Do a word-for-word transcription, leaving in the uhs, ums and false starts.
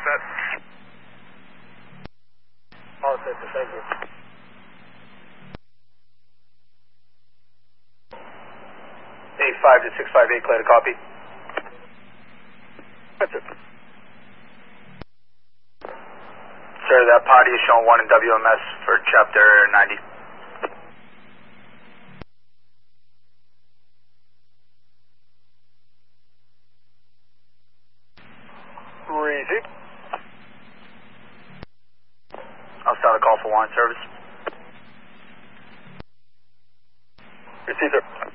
set. All set, sir. Thank you. eight five to six five eight, clear to copy. That's it. Sir, that potty is showing one in W M S for chapter ninety. Receive. I'll start a call for warrant service. Receive, sir.